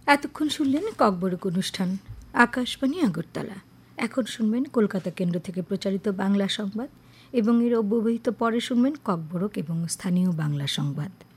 এতক্ষণ শুনলেন ককবরক অনুষ্ঠান আকাশবাণী আগরতলা। এখন শুনবেন কলকাতা কেন্দ্র থেকে প্রচারিত বাংলা সংবাদ এবং এর অব্যবহিত পরে শুনবেন ককবরক এবং স্থানীয় বাংলা সংবাদ।